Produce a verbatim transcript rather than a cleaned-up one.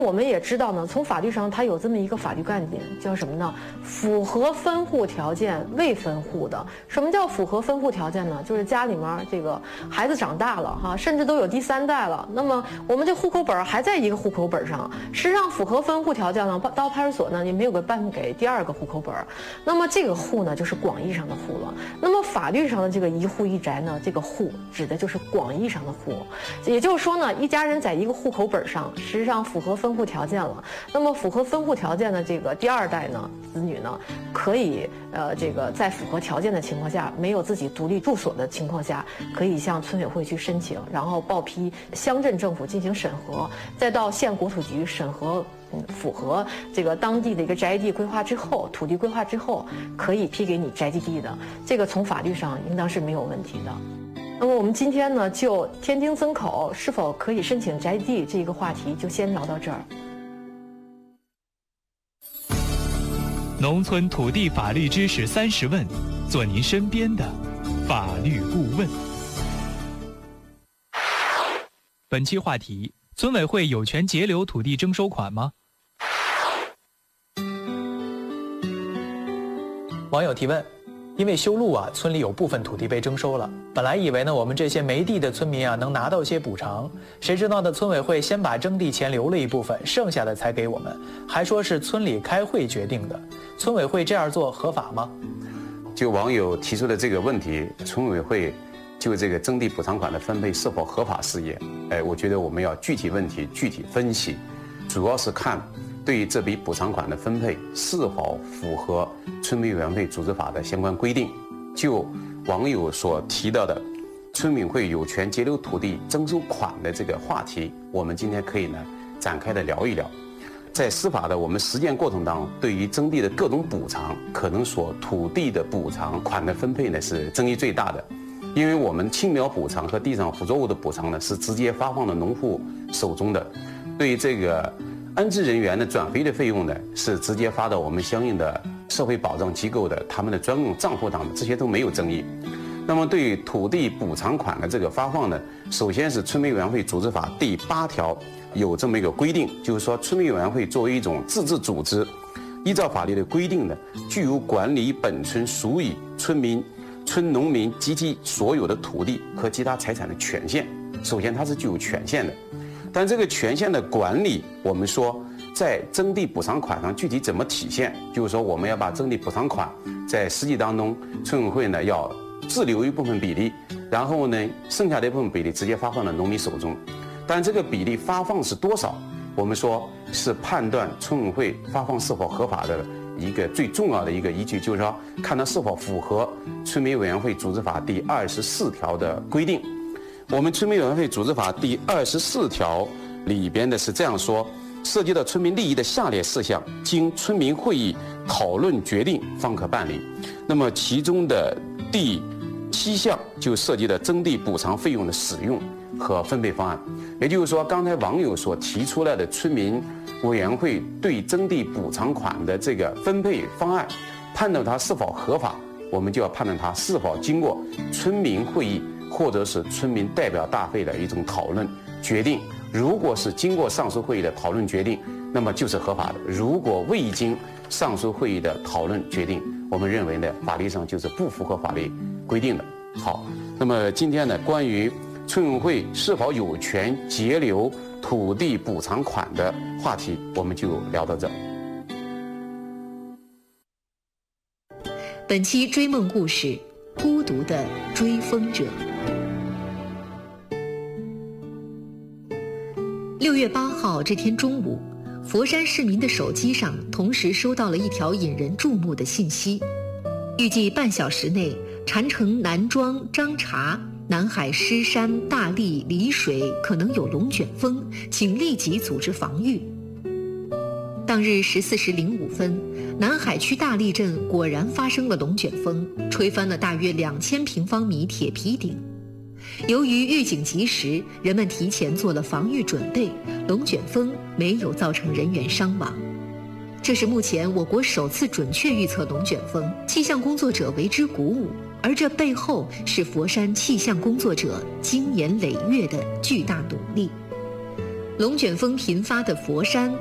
我们也知道呢，从法律上它有这么一个法律概念，叫什么呢？符合分户条件未分户的。什么叫符合分户条件呢？就是家里面这个孩子长大了哈，甚至都有第三代了，那么我们这户口本还在一个户口本上，实际上符合分户条件呢，到派出所呢也没有给办给第二个户口本，那么这个户呢就是广义上的户了。那么法律上的这个一户一宅呢，这个户指的就是广义上的户，也就是说呢，一家人在一个户口本上，实际上符合分户条件了。那么符合分户条件的这个第二代呢，子女呢，可以呃这个在符合条件的情况下，没有自己独立住所的情况下，可以向村委会去申请，然后报批乡镇政府进行审核，再到县国土局审核。嗯，符合这个当地的一个宅地规划之后，土地规划之后，可以批给你宅基地的，这个从法律上应当是没有问题的。那么我们今天呢，就添丁增口是否可以申请宅地这个话题，就先聊到这儿。 农村土地法律知识三十问，做您身边的法律顾问。本期话题：村委会有权截留土地征收款吗？ 网友提问：因为修路啊，村里有部分土地被征收了。本来以为呢，我们这些没地的村民啊，能拿到些补偿。谁知道呢，村委会先把征地钱留了一部分，剩下的才给我们，还说是村里开会决定的。村委会这样做合法吗？ 就网友提出的这个问题，村委会就这个征地补偿款的分配是否合法事业，哎，我觉得我们要具体问题具体分析，主要是看对于这笔补偿款的分配是否符合村民委员会组织法的相关规定。就网友所提到的村委会有权截留土地征收款的这个话题，我们今天可以呢展开的聊一聊。在司法的我们实践过程当中，对于征地的各种补偿，可能说土地的补偿款的分配呢是争议最大的。因为我们青苗补偿和地上副作物的补偿呢是直接发放到农户手中的，对于这个安置人员的转回的费用呢是直接发到我们相应的社会保障机构的他们的专用账户当中，这些都没有争议。那么对于土地补偿款的这个发放呢，首先是村民委员会组织法第八条有这么一个规定，就是说村民委员会作为一种自治组织，依照法律的规定呢，具有管理本村属于村民村农民及其所有的土地和其他财产的权限。首先它是具有权限的，但这个权限的管理，我们说在征地补偿款上具体怎么体现，就是说我们要把征地补偿款在实际当中，村委会呢要自留一部分比例，然后呢剩下的一部分比例直接发放到农民手中。但这个比例发放是多少，我们说是判断村委会发放是否合法的一个最重要的一个依据，就是说看它是否符合村民委员会组织法第二十四条的规定。我们村民委员会组织法第二十四条里边的是这样说：涉及到村民利益的下列事项，经村民会议讨论决定方可办理。那么其中的第七项就涉及到征地补偿费用的使用和分配方案。也就是说，刚才网友所提出来的村民委员会对征地补偿款的这个分配方案，判断它是否合法，我们就要判断它是否经过村民会议或者是村民代表大会的一种讨论决定。如果是经过上述会议的讨论决定，那么就是合法的；如果未经上述会议的讨论决定，我们认为呢，法律上就是不符合法律规定的。好，那么今天呢，关于村委会是否有权截留土地补偿款的话题，我们就聊到这儿。 本期追梦故事：孤独的追风者。六月八号这天中午，佛山市民的手机上同时收到了一条引人注目的信息：预计半小时内，禅城南庄、张查、南海狮山、大荔、丽水可能有龙卷风，请立即组织防御。当日十四时零五分，南海区大荔镇果然发生了龙卷风，吹翻了大约两千平方米铁皮顶。由于预警及时，人们提前做了防御准备，龙卷风没有造成人员伤亡。这是目前我国首次准确预测龙卷风，气象工作者为之鼓舞，而这背后是佛山气象工作者经年累月的巨大努力。 龙卷风频发的佛山